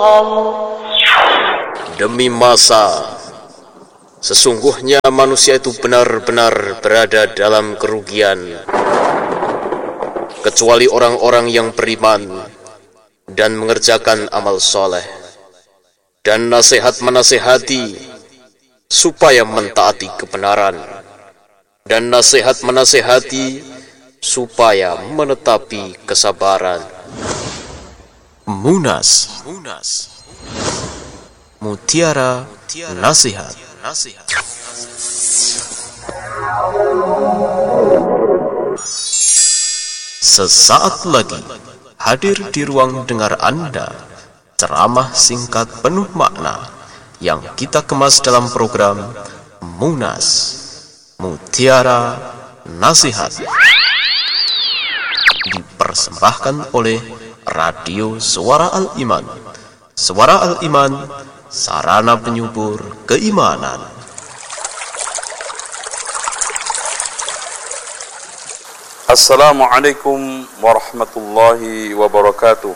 Demi masa, sesungguhnya manusia itu benar-benar berada dalam kerugian, kecuali orang-orang yang beriman dan mengerjakan amal soleh, dan nasihat menasihati supaya mentaati kebenaran, dan nasihat menasihati supaya menetapi kesabaran. Munas, mutiara nasihat. Sesaat lagi hadir di ruang dengar Anda ceramah singkat penuh makna yang kita kemas dalam program Munas, Mutiara Nasihat, dipersembahkan oleh Radio Suara Al-Iman. Suara Al-Iman, sarana penyubur keimanan. Assalamualaikum warahmatullahi wabarakatuh.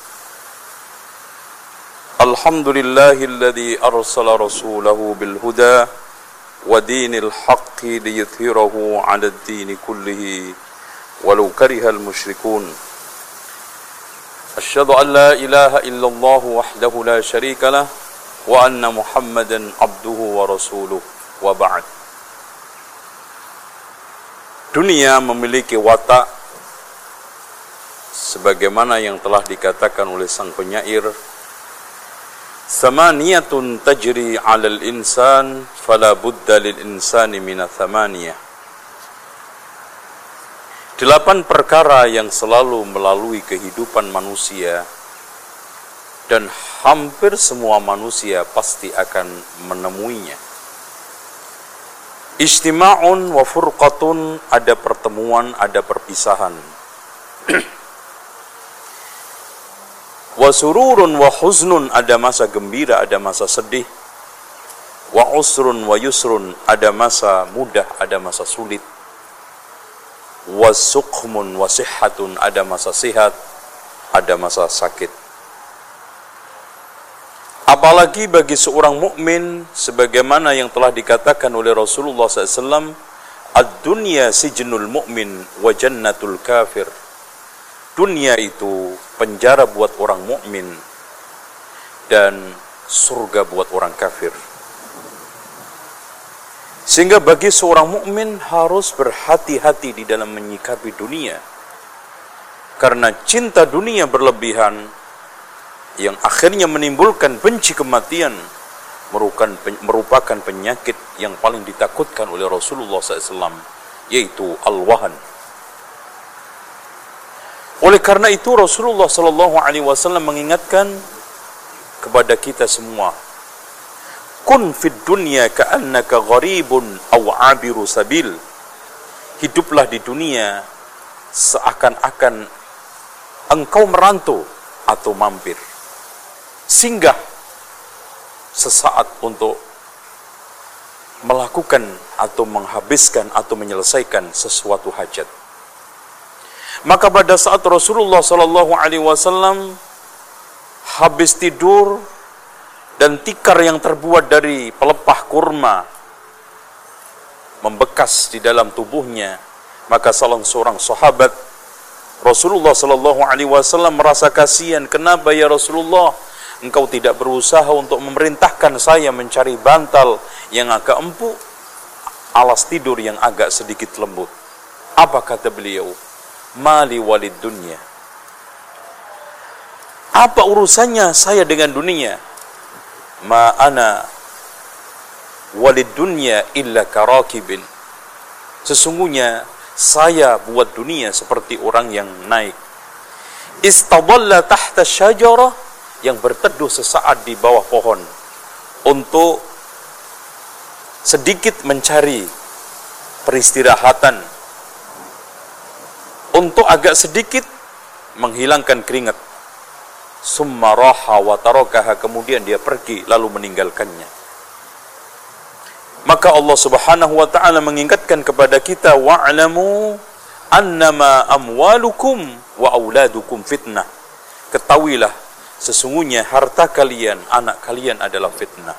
Alhamdulillahilladzi arsala rasulahu bil huda wa dinil haqqi liyudhhirahu 'ala ad-dini kullihi walau karihal musyrikun. Asyhadu an la ilaha illallah wahdahu la syarika lah wa anna Muhammadan abduhu wa rasuluh, wa ba'd. Dunia memiliki watak sebagaimana yang telah dikatakan oleh sang penyair, samaniyatun tajri 'alal insan fala budda lil insani minats samaniyah. 8 perkara yang selalu melalui kehidupan manusia, dan hampir semua manusia pasti akan menemuinya. Istima'un wa furqatun, ada pertemuan, ada perpisahan. Wa sururun wa huznun, ada masa gembira, ada masa sedih. Wa usrun wa yusrun, ada masa mudah, ada masa sulit. Wasuqmun wasihhatun, ada masa sehat, ada masa sakit. Apalagi bagi seorang mukmin, sebagaimana yang telah dikatakan oleh Rasulullah SAW, ad-dunya sijnul mu'min wa jannatul kafir. Dunia itu penjara buat orang mukmin dan surga buat orang kafir. Sehingga bagi seorang mukmin harus berhati-hati di dalam menyikapi dunia. Karena cinta dunia berlebihan yang akhirnya menimbulkan benci kematian merupakan penyakit yang paling ditakutkan oleh Rasulullah SAW, yaitu al-wahan. Oleh karena itu Rasulullah SAW mengingatkan kepada kita semua, kun fid dunya ka'annaka gharibun aw 'abiru sabil. Hiduplah di dunia seakan-akan engkau merantau atau mampir, singgah sesaat untuk melakukan atau menghabiskan atau menyelesaikan sesuatu hajat. Maka pada saat Rasulullah SAW habis tidur dan tikar yang terbuat dari pelepah kurma membekas di dalam tubuhnya, maka salah seorang sahabat Rasulullah SAW merasa kasihan. Kenapa ya Rasulullah, engkau tidak berusaha untuk memerintahkan saya mencari bantal yang agak empuk, alas tidur yang agak sedikit lembut? Apa kata beliau? Mali walid dunya. Apa urusannya saya dengan dunia? Ma ana walid dunya illa karakibin. Sesungguhnya saya buat dunia seperti orang yang naik istadalla tahta syajarah, yang berteduh sesaat di bawah pohon untuk sedikit mencari peristirahatan, untuk agak sedikit menghilangkan keringat. Summa raha wa tarakaha, kemudian dia pergi lalu meninggalkannya. Maka Allah Subhanahu wa taala mengingatkan kepada kita, wa'lamu annama amwalukum wa auladukum fitnah. Ketahuilah sesungguhnya harta kalian, anak kalian adalah fitnah.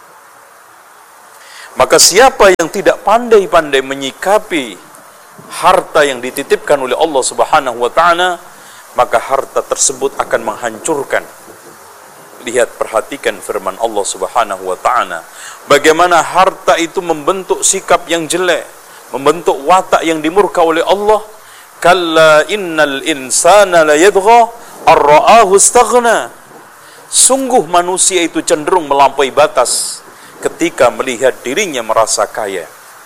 Maka siapa yang tidak pandai-pandai menyikapi harta yang dititipkan oleh Allah Subhanahu wa taala, maka harta tersebut akan menghancurkan. Lihat, perhatikan firman Allah Subhanahu wa taala, bagaimana harta itu membentuk sikap yang jelek, membentuk watak yang dimurka oleh Allah. Kalla innal insana la yadgha ar-ra'ahu istaghna. Sungguh manusia itu cenderung melampaui batas ketika melihat dirinya merasa kaya,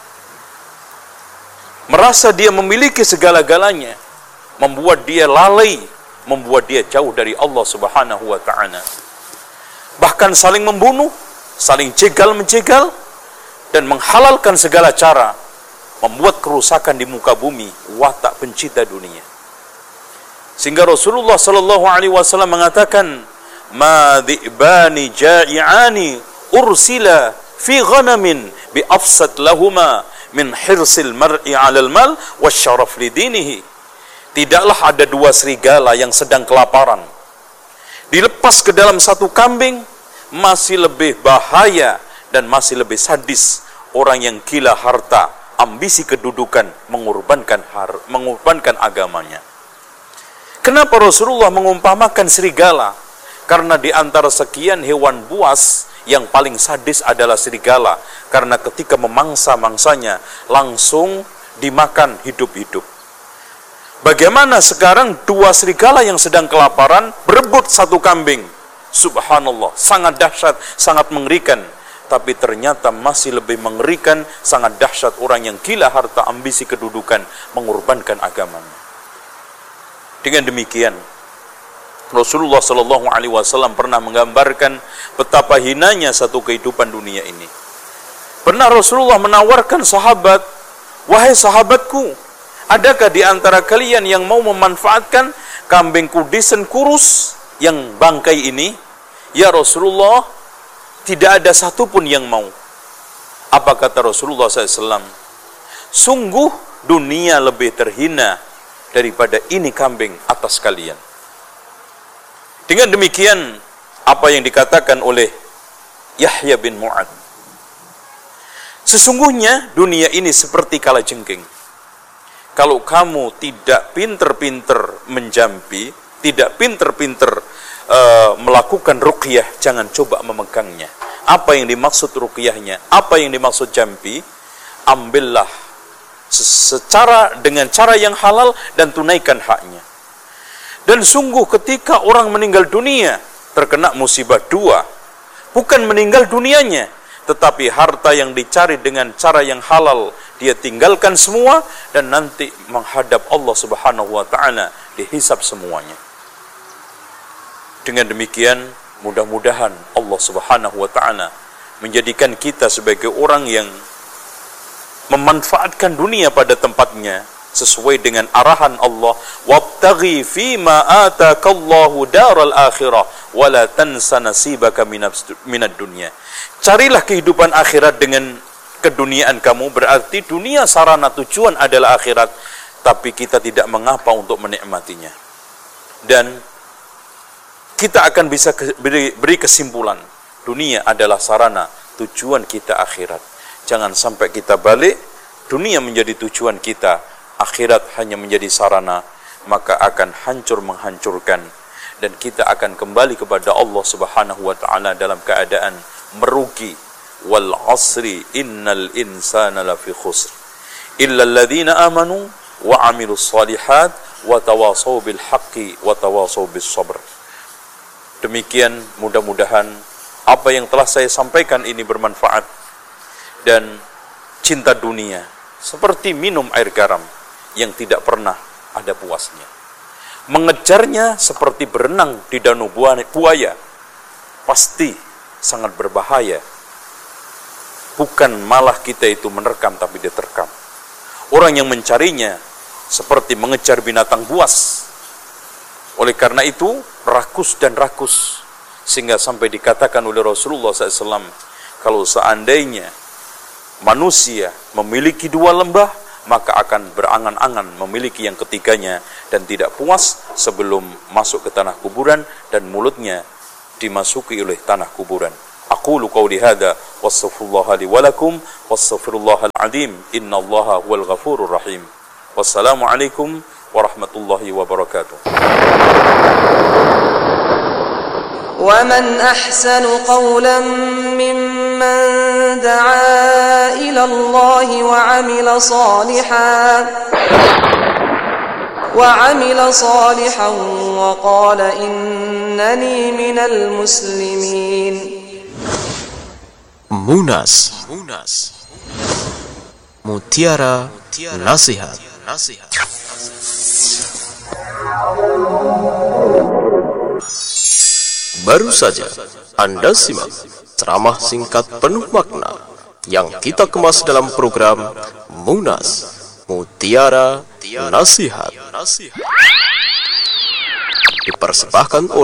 merasa dia memiliki segala-galanya, membuat dia lalai, membuat dia jauh dari Allah Subhanahu wa taala. Bahkan saling membunuh, saling jegal-menjegal, dan menghalalkan segala cara, membuat kerusakan di muka bumi, watak pencinta dunia. Sehingga Rasulullah sallallahu alaihi wasallam mengatakan, "Ma dhi'bani ja'i'ani ursila fi ghanamin bi afsad lahuma min hirsil mar'i 'alal mal wasyaraf li dinihi." Tidaklah ada dua serigala yang sedang kelaparan dilepas ke dalam satu kambing, masih lebih bahaya dan masih lebih sadis orang yang gila harta, ambisi kedudukan, mengorbankan agamanya. Kenapa Rasulullah mengumpamakan serigala? Karena di antara sekian hewan buas, yang paling sadis adalah serigala, karena ketika memangsa mangsanya langsung dimakan hidup-hidup. Bagaimana sekarang dua serigala yang sedang kelaparan berebut satu kambing? Subhanallah, sangat dahsyat, sangat mengerikan. Tapi ternyata masih lebih mengerikan, sangat dahsyat orang yang gila harta, ambisi kedudukan, mengorbankan agamanya. Dengan demikian, Rasulullah Shallallahu Alaihi Wasallam pernah menggambarkan betapa hinanya satu kehidupan dunia ini. Pernah Rasulullah menawarkan sahabat, "Wahai sahabatku, adakah di antara kalian yang mau memanfaatkan kambing kudisen kurus yang bangkai ini?" "Ya Rasulullah, tidak ada satupun yang mau." Apa kata Rasulullah SAW? "Sungguh dunia lebih terhina daripada ini kambing atas kalian." Dengan demikian, apa yang dikatakan oleh Yahya bin Mu'ad, sesungguhnya dunia ini seperti kalajengking. Kalau kamu tidak pinter-pinter menjampi, tidak pinter-pinter melakukan ruqyah, jangan coba memegangnya. Apa yang dimaksud ruqyahnya? Apa yang dimaksud jampi? Ambillah dengan cara yang halal dan tunaikan haknya. Dan sungguh ketika orang meninggal dunia, terkena musibah dua. Bukan meninggal dunianya, tetapi harta yang dicari dengan cara yang halal, dia tinggalkan semua, dan nanti menghadap Allah Subhanahu wa ta'ala, dihisab semuanya. Dengan demikian, mudah-mudahan Allah Subhanahu wa ta'ala menjadikan kita sebagai orang yang memanfaatkan dunia pada tempatnya, sesuai dengan arahan Allah, wabtaghi fima atakallahu daral akhirah wala tansa nasibaka minad dunya. Carilah kehidupan akhirat dengan keduniaan kamu, berarti dunia sarana tujuan adalah akhirat, tapi kita tidak mengapa untuk menikmatinya. Dan kita akan bisa beri kesimpulan, dunia adalah sarana tujuan kita akhirat. Jangan sampai kita balik, dunia menjadi tujuan kita, akhirat hanya menjadi sarana, maka akan hancur menghancurkan, dan kita akan kembali kepada Allah Subhanahu wa ta'ala dalam keadaan merugi. Wal asri innal insana lafi khusr illa alladhina amanu wa amilus salihat wa tawasaw bil haqqi wa tawasaw bis sabr. Demikian, mudah-mudahan apa yang telah saya sampaikan ini bermanfaat. Dan cinta dunia seperti minum air garam yang tidak pernah ada puasnya. Mengejarnya seperti berenang di danau buaya, pasti sangat berbahaya. Bukan malah kita itu menerkam, tapi dia terkam. Orang yang mencarinya seperti mengejar binatang buas. Oleh karena itu, rakus dan rakus. Sehingga sampai dikatakan oleh Rasulullah SAW, kalau seandainya manusia memiliki dua lembah, maka akan berangan-angan memiliki yang ketiganya, dan tidak puas sebelum masuk ke tanah kuburan, dan mulutnya dimasuki oleh tanah kuburan. Aqulu qawli hadza wastaghfirullaha li wa lakum wastaghfirullahal azim innallaha huwal ghafurur rahim. Wassalamu alaikum warahmatullahi wabarakatuh. ومن أحسن قولا ممن دعا إلى الله وعمل صالحا وقال إنني من المسلمين. Munas, Mutiara Nasihat. Baru saja Anda simak ceramah singkat penuh makna yang kita kemas dalam program Munas, Mutiara Nasihat. Dipersembahkan oleh